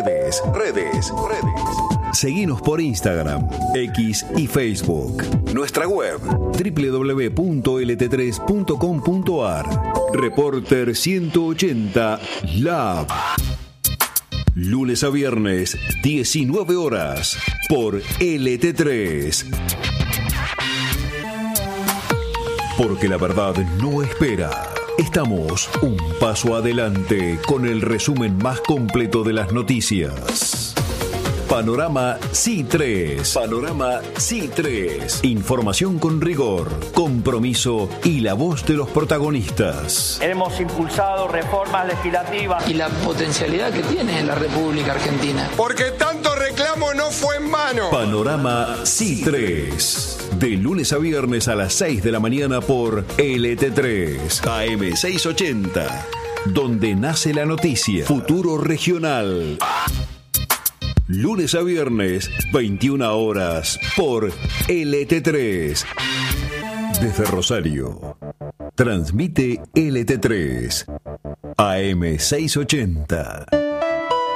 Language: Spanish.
redes. Seguinos por Instagram, X y Facebook. Nuestra web www.lt3.com.ar. Reporter 180 Lab. Lunes a viernes, 19 horas, por LT3. Porque la verdad no espera. Estamos un paso adelante con el resumen más completo de las noticias. Panorama C3. Panorama C3. Información con rigor, compromiso y la voz de los protagonistas. Hemos impulsado reformas legislativas. Y la potencialidad que tiene la República Argentina. Porque tanto reclamo no fue en vano. Panorama C3. De lunes a viernes a las 6 de la mañana por LT3. AM 680. Donde nace la noticia. Futuro regional. Lunes a viernes, 21 horas, por LT3. Desde Rosario. Transmite LT3. AM 680.